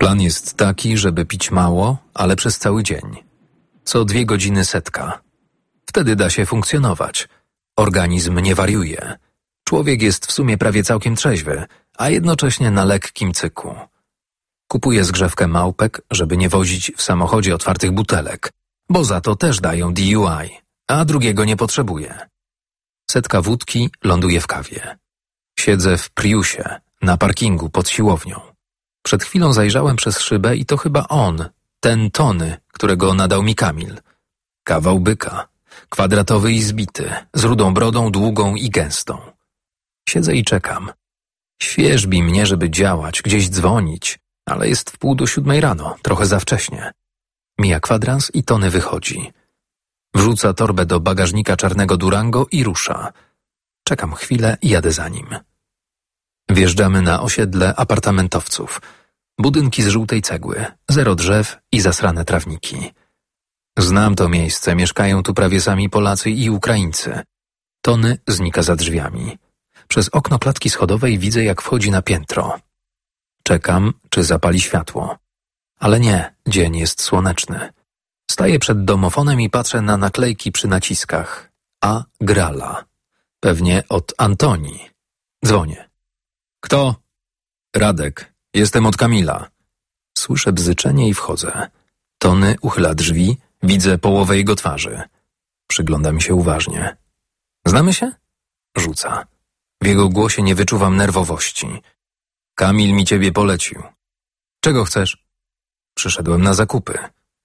Plan jest taki, żeby pić mało, ale przez cały dzień. Co 2 godziny setka. Wtedy da się funkcjonować. Organizm nie wariuje. Człowiek jest w sumie prawie całkiem trzeźwy, a jednocześnie na lekkim cyku. Kupuję zgrzewkę małpek, żeby nie wozić w samochodzie otwartych butelek, bo za to też dają DUI, a drugiego nie potrzebuję. Setka wódki ląduje w kawie. Siedzę w Priusie, na parkingu pod siłownią. Przed chwilą zajrzałem przez szybę i to chyba on, ten Tony, którego nadał mi Kamil. Kawał byka, kwadratowy i zbity, z rudą brodą, długą i gęstą. Siedzę i czekam. Świerzbi mnie, żeby działać, gdzieś dzwonić, ale jest 6:30 rano, trochę za wcześnie. Mija kwadrans i Tony wychodzi. Wrzuca torbę do bagażnika czarnego Durango i rusza. Czekam chwilę i jadę za nim. Wjeżdżamy na osiedle apartamentowców. Budynki z żółtej cegły, 0 drzew i zasrane trawniki. Znam to miejsce, mieszkają tu prawie sami Polacy i Ukraińcy. Tony znika za drzwiami. Przez okno klatki schodowej widzę, jak wchodzi na piętro. Czekam, czy zapali światło. Ale nie, dzień jest słoneczny. Staję przed domofonem i patrzę na naklejki przy naciskach. A. Grala. Pewnie od Antoni. Dzwonię. Kto? Radek. Jestem od Kamila. Słyszę bzyczenie i wchodzę. Tony uchyla drzwi, widzę połowę jego twarzy. Przygląda mi się uważnie. Znamy się? Rzuca. W jego głosie nie wyczuwam nerwowości. Kamil mi ciebie polecił. Czego chcesz? Przyszedłem na zakupy.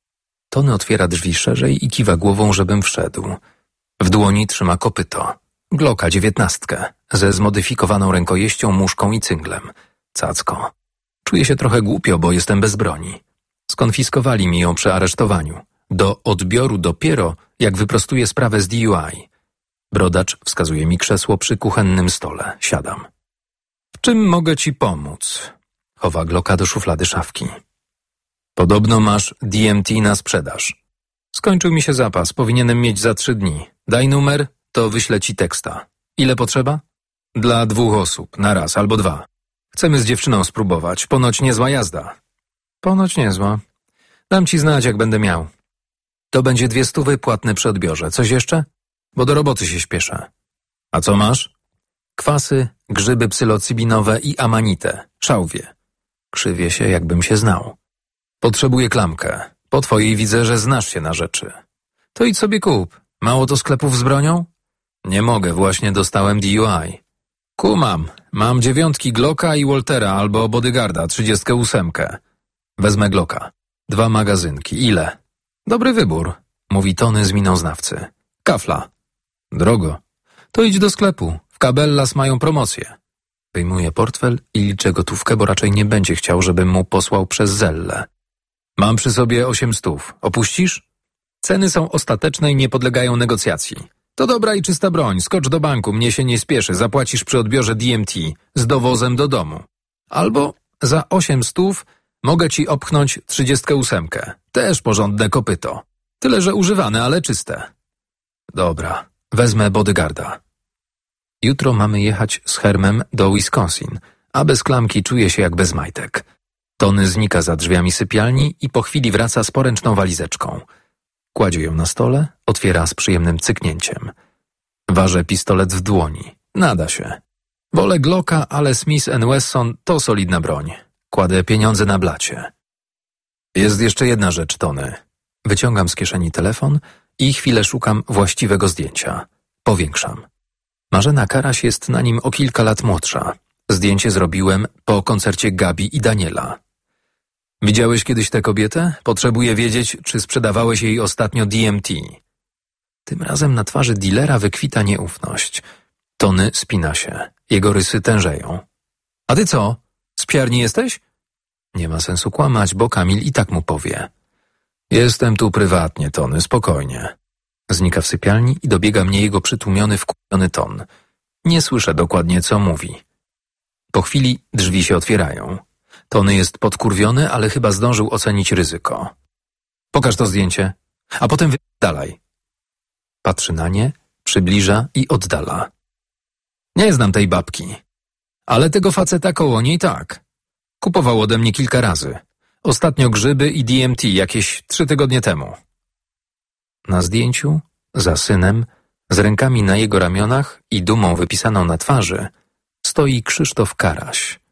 Tony otwiera drzwi szerzej i kiwa głową, żebym wszedł. W dłoni trzyma kopyto. Glocka 19 ze zmodyfikowaną rękojeścią, muszką i cynglem. Cacko. Czuję się trochę głupio, bo jestem bez broni. Skonfiskowali mi ją przy aresztowaniu. Do odbioru dopiero, jak wyprostuję sprawę z DUI. Brodacz wskazuje mi krzesło przy kuchennym stole. Siadam. W czym mogę ci pomóc? Chowa Glocka do szuflady szafki. Podobno masz DMT na sprzedaż. Skończył mi się zapas, powinienem mieć za 3 dni. Daj numer, to wyślę ci teksta. Ile potrzeba? Dla 2 osób, na raz albo 2. Chcemy z dziewczyną spróbować, ponoć niezła jazda. Ponoć niezła. Dam ci znać, jak będę miał. To będzie 200 płatne przy odbiorze. Coś jeszcze? Bo do roboty się śpieszę. A co masz? Kwasy, grzyby psylocybinowe i amanitę. Szałwie. Krzywię się, jakbym się znał. Potrzebuję klamkę. Po twojej widzę, że znasz się na rzeczy. To idź sobie kup. Mało to sklepów z bronią? Nie mogę, właśnie dostałem DUI. Kumam. Mam 9 Glocka i Waltera albo Bodyguarda 38. Wezmę Glocka. 2 magazynki. Ile? Dobry wybór, mówi Tony z miną znawcy. Kafla. Drogo. To idź do sklepu. W Cabellas mają promocję. Wyjmuję portfel i liczę gotówkę, bo raczej nie będzie chciał, żebym mu posłał przez Zelle. Mam przy sobie 800. Opuścisz? Ceny są ostateczne i nie podlegają negocjacji. To dobra i czysta broń. Skocz do banku, mnie się nie spieszy. Zapłacisz przy odbiorze DMT z dowozem do domu. Albo za 800 mogę ci opchnąć 38. Też porządne kopyto. Tyle, że używane, ale czyste. Dobra, wezmę Bodyguarda. Jutro mamy jechać z Hermem do Wisconsin, a bez klamki czuję się jak bez majtek. Tony znika za drzwiami sypialni i po chwili wraca z poręczną walizeczką. Kładzie ją na stole, otwiera z przyjemnym cyknięciem. Ważę pistolet w dłoni. Nada się. Wolę Glocka, ale Smith & Wesson to solidna broń. Kładę pieniądze na blacie. Jest jeszcze jedna rzecz, Tony. Wyciągam z kieszeni telefon i chwilę szukam właściwego zdjęcia. Powiększam. Marzena Karaś jest na nim o kilka lat młodsza. Zdjęcie zrobiłem po koncercie Gabi i Daniela. Widziałeś kiedyś tę kobietę? Potrzebuję wiedzieć, czy sprzedawałeś jej ostatnio DMT. Tym razem na twarzy dilera wykwita nieufność. Tony spina się. Jego rysy tężeją. A ty co? Z Psiarni jesteś? Nie ma sensu kłamać, bo Kamil i tak mu powie. Jestem tu prywatnie, Tony, spokojnie. Znika w sypialni i dobiega mnie jego przytłumiony, wkurzony ton. Nie słyszę dokładnie, co mówi. Po chwili drzwi się otwierają. Tony jest podkurwiony, ale chyba zdążył ocenić ryzyko. Pokaż to zdjęcie, a potem dalej. Patrzy na nie, przybliża i oddala. Nie znam tej babki, ale tego faceta koło niej tak. Kupował ode mnie kilka razy. Ostatnio grzyby i DMT jakieś 3 tygodnie temu. Na zdjęciu, za synem, z rękami na jego ramionach i dumą wypisaną na twarzy, stoi Krzysztof Karaś.